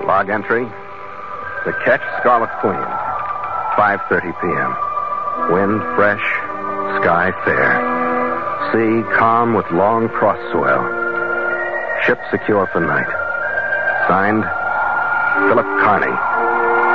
Log entry. The Ketch Scarlet Queen. 5:30 p.m. Wind fresh. Sky fair. Sea calm with long cross swell. Ship secure for night. Signed, Philip Carney.